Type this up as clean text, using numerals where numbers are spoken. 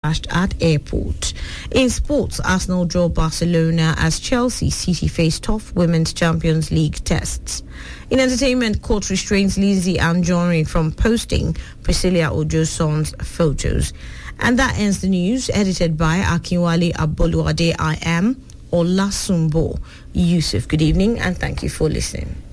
crashed at airport. In sports, Arsenal draw Barcelona as Chelsea City face tough Women's Champions League tests. In entertainment, court restrains Lizzie Anjorin from posting Priscilla Ojo's son's photos. And that ends the news, edited by Akinwale Aboluwade. I am Olasumbo Yusuf. Good evening and thank you for listening.